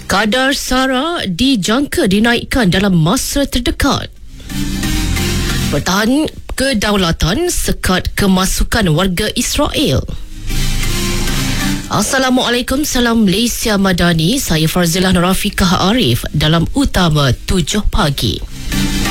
Kadar SARA dijangka dinaikkan dalam masa terdekat. Pertahanan kedaulatan sekat kemasukan warga Israel. Assalamualaikum, salam Malaysia Madani. Saya Farzilah Nurafiqah Arif dalam Utama 7 Pagi.